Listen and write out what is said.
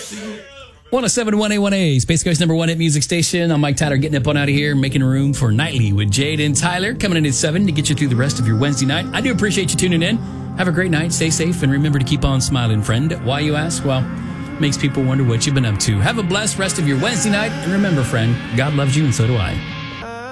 107.1A1A, Space Coast number one hit music station. I'm Mike Tyler, getting up on out of here, making room for Nightly with Jade and Tyler, coming in at 7 to get you through the rest of your Wednesday night. I do appreciate you tuning in. Have a great night, stay safe, and remember to keep on smiling, friend. Why, you ask? Well, makes people wonder what you've been up to. Have a blessed rest of your Wednesday night, and remember, friend, God loves you, and so do I.